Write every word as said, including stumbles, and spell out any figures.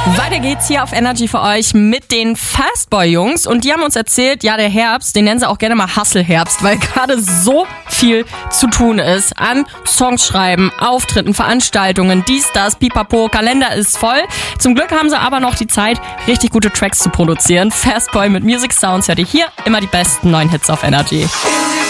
Weiter geht's hier auf Energy für euch mit den Fastboy-Jungs und die haben uns erzählt, ja, der Herbst, den nennen sie auch gerne mal Hustle-Herbst, weil gerade so viel zu tun ist an Songs schreiben, Auftritten, Veranstaltungen, dies, das, pipapo, Kalender ist voll. Zum Glück haben sie aber noch die Zeit, richtig gute Tracks zu produzieren. Fastboy mit Music Sounds hört ihr hier immer die besten neuen Hits auf Energy.